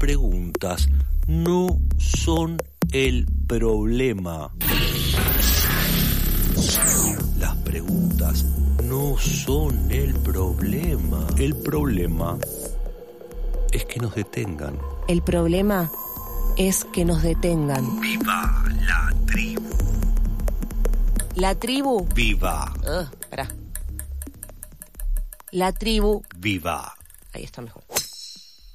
preguntas no son el problema. Las preguntas no son el problema. El problema es que nos detengan. El problema es que nos detengan. ¡Viva la tribu! La tribu. ¡Viva! Pará. La tribu. ¡Viva! Ahí está mejor.